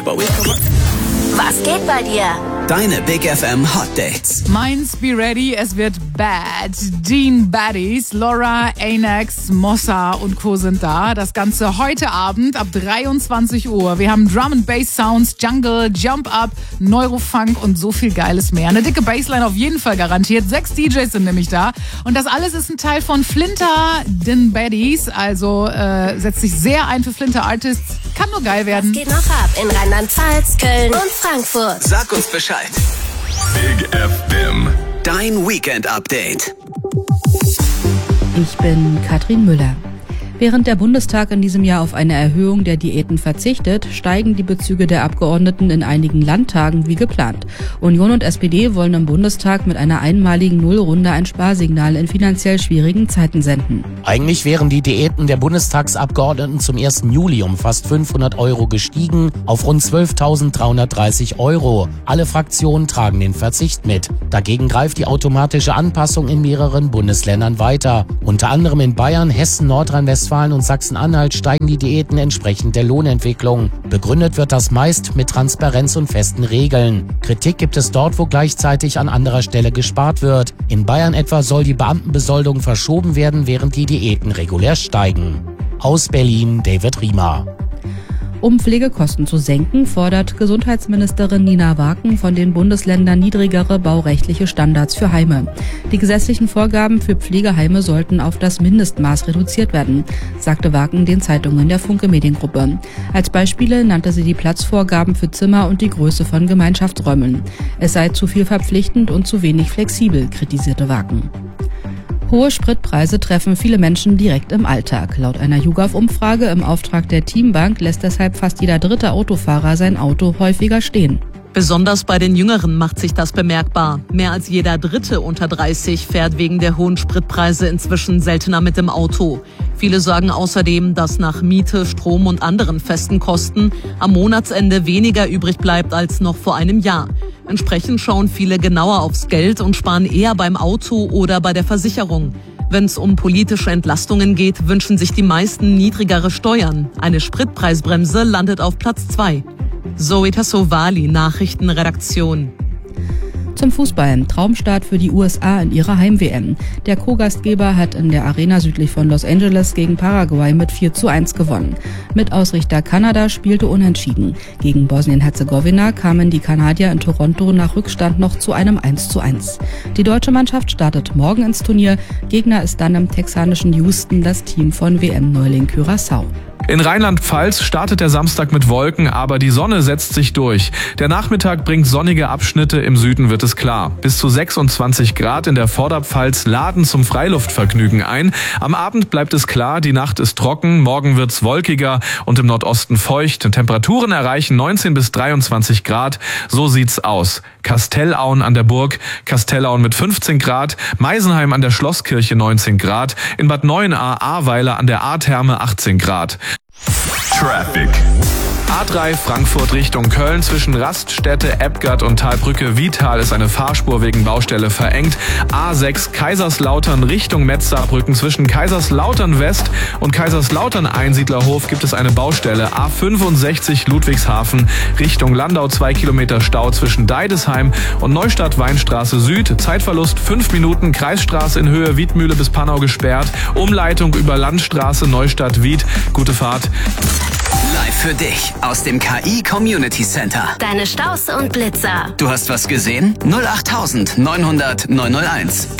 Was geht bei dir? Deine Big FM Hot Dates. Meins, be ready, es wird bad. Dean Baddies, Laura, Anax, Mossa und Co. sind da. Das Ganze heute Abend ab 23 Uhr. Wir haben Drum and Bass Sounds, Jungle, Jump Up, Neurofunk und so viel Geiles mehr. Eine dicke Bassline auf jeden Fall garantiert. 6 DJs sind nämlich da. Und das alles ist ein Teil von Flinter Dean Baddies. Also setzt sich sehr ein für Flinter Artists. Kann nur geil werden. Was geht noch ab in Rheinland-Pfalz, Köln und Frankfurt? Sag uns Bescheid. Big FM. Dein Weekend-Update. Ich bin Katrin Müller. Während der Bundestag in diesem Jahr auf eine Erhöhung der Diäten verzichtet, steigen die Bezüge der Abgeordneten in einigen Landtagen wie geplant. Union und SPD wollen im Bundestag mit einer einmaligen Nullrunde ein Sparsignal in finanziell schwierigen Zeiten senden. Eigentlich wären die Diäten der Bundestagsabgeordneten zum 1. Juli um fast 500 € gestiegen auf rund 12.330 €. Alle Fraktionen tragen den Verzicht mit. Dagegen greift die automatische Anpassung in mehreren Bundesländern weiter. Unter anderem in Bayern, Hessen, Nordrhein-Westfalen und Sachsen-Anhalt steigen die Diäten entsprechend der Lohnentwicklung. Begründet wird das meist mit Transparenz und festen Regeln. Kritik gibt es dort, wo gleichzeitig an anderer Stelle gespart wird. In Bayern etwa soll die Beamtenbesoldung verschoben werden, während die Diäten regulär steigen. Aus Berlin, David Riemer. Um Pflegekosten zu senken, fordert Gesundheitsministerin Nina Waken von den Bundesländern niedrigere baurechtliche Standards für Heime. Die gesetzlichen Vorgaben für Pflegeheime sollten auf das Mindestmaß reduziert werden, sagte Waken den Zeitungen der Funke Mediengruppe. Als Beispiele nannte sie die Platzvorgaben für Zimmer und die Größe von Gemeinschaftsräumen. Es sei zu viel verpflichtend und zu wenig flexibel, kritisierte Waken. Hohe Spritpreise treffen viele Menschen direkt im Alltag. Laut einer YouGov-Umfrage im Auftrag der Teambank lässt deshalb fast jeder dritte Autofahrer sein Auto häufiger stehen. Besonders bei den Jüngeren macht sich das bemerkbar. Mehr als jeder Dritte unter 30 fährt wegen der hohen Spritpreise inzwischen seltener mit dem Auto. Viele sagen außerdem, dass nach Miete, Strom und anderen festen Kosten am Monatsende weniger übrig bleibt als noch vor einem Jahr. Entsprechend schauen viele genauer aufs Geld und sparen eher beim Auto oder bei der Versicherung. Wenn es um politische Entlastungen geht, wünschen sich die meisten niedrigere Steuern. Eine Spritpreisbremse landet auf Platz 2. Zoe Tassovali, Nachrichtenredaktion. Zum Fußball. Traumstart für die USA in ihrer Heim-WM. Der Co-Gastgeber hat in der Arena südlich von Los Angeles gegen Paraguay mit 4:1 gewonnen. Mitausrichter Kanada spielte unentschieden. Gegen Bosnien-Herzegowina kamen die Kanadier in Toronto nach Rückstand noch zu einem 1:1. Die deutsche Mannschaft startet morgen ins Turnier. Gegner ist dann im texanischen Houston das Team von WM-Neuling Curaçao. In Rheinland-Pfalz startet der Samstag mit Wolken, aber die Sonne setzt sich durch. Der Nachmittag bringt sonnige Abschnitte, im Süden wird es klar. Bis zu 26 Grad in der Vorderpfalz laden zum Freiluftvergnügen ein. Am Abend bleibt es klar, die Nacht ist trocken, morgen wird's wolkiger und im Nordosten feucht. Temperaturen erreichen 19 bis 23 Grad, so sieht's aus. Kastellauen an der Burg, Kastellauen mit 15 Grad, Meisenheim an der Schlosskirche 19 Grad, in Bad Neuenahr-Ahrweiler an der Ahrtherme 18 Grad. Traffic. A3 Frankfurt Richtung Köln zwischen Raststätte, Ebgard und Talbrücke-Wietal ist eine Fahrspur wegen Baustelle verengt. A6 Kaiserslautern Richtung Metzarbrücken zwischen Kaiserslautern West und Kaiserslautern Einsiedlerhof gibt es eine Baustelle. A65 Ludwigshafen Richtung Landau 2 Kilometer Stau zwischen Deidesheim und Neustadt-Weinstraße Süd. Zeitverlust 5 Minuten. Kreisstraße in Höhe Wiedmühle bis Panau gesperrt. Umleitung über Landstraße Neustadt-Wied. Gute Fahrt. Live für dich aus dem KI Community Center. Deine Staus und Blitzer. Du hast was gesehen? 08900 901.